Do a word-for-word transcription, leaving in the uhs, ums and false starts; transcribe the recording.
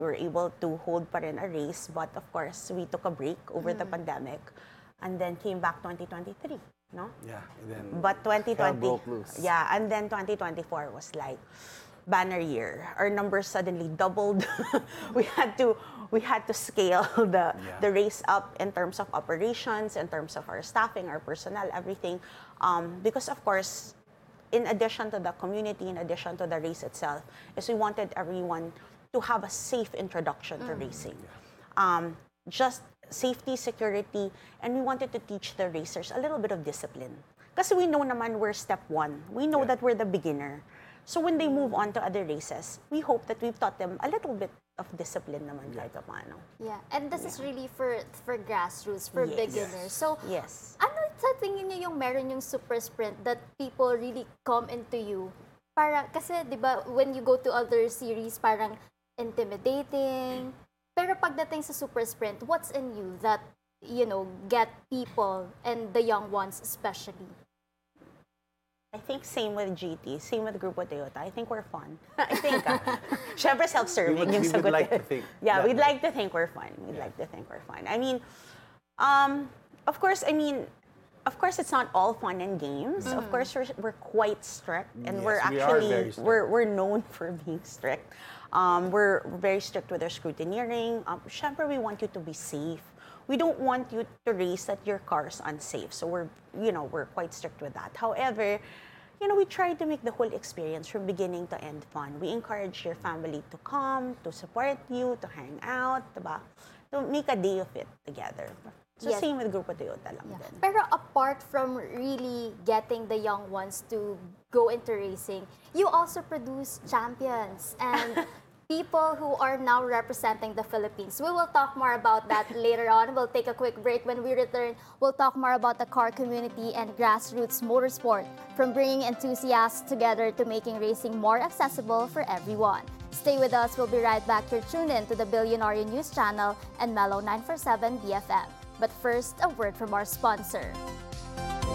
were able to hold pa rin a race, but of course, we took a break over the pandemic and then came back twenty twenty-three, no? Yeah, and then But twenty hell twenty, broke loose. yeah, and then twenty twenty-four was like banner year. Our numbers suddenly doubled. we had to we had to scale the Yeah. the race up in terms of operations, in terms of our staffing, our personnel, everything, um, because of course, in addition to the community, in addition to the race itself, is we wanted everyone to have a safe introduction to racing. Um, just safety, security, and we wanted to teach the racers a little bit of discipline. Kasi we know naman we're step one. We know Yeah. that we're the beginner. So when they move on to other races, we hope that we've taught them a little bit of discipline naman kahit paano. Yeah, and this is really for for grassroots, for Yes. beginners. So, Yes. ano sa tingin niyo yung meron yung super sprint that people really come into you? Para, kasi di ba, when you go to other series, parang intimidating. Pero pagdating sa super sprint, what's in you that, you know, get people and the young ones especially? I think same with G T, same with Grupo Toyota. I think we're fun. I think, ah. Syempre self-serving We would- yung we would sagot. like to think Yeah, that we'd way. like to think we're fun. We'd like to think we're fun. I mean, um, of course, I mean, of course, it's not all fun and games. Of course, we're, we're quite strict, and Yes, we're we are actually very strict. we're we're known for being strict. Um, we're very strict with our scrutineering. Um, syempre, we want you to be safe. We don't want you to race that your car's unsafe. So we're, you know, we're quite strict with that. However, you know, we try to make the whole experience from beginning to end fun. We encourage your family to come, to support you, to hang out, diba? To make a day of it together. So Yes. same with Grupo Toyota lang Yeah. din. Pero apart from really getting the young ones to go into racing, you also produce champions and people who are now representing the Philippines. We will talk more about that later on. We'll take a quick break. When we return, we'll talk more about the car community and grassroots motorsport, from bringing enthusiasts together to making racing more accessible for everyone. Stay with us. We'll be right back. You're tuned in to the Billionaire News Channel and Mellow nine four seven B F M. But first, a word from our sponsor.